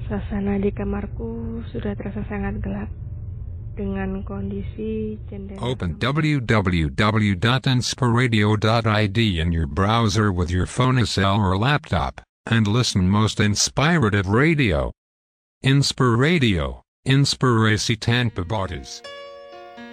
Suasana di kamarku sudah terasa sangat gelap dengan kondisi jendela. Open www.inspiradio.id in your browser with your phone cell or laptop, and listen most inspirative radio. Inspiradio, inspirasi tanpa batas.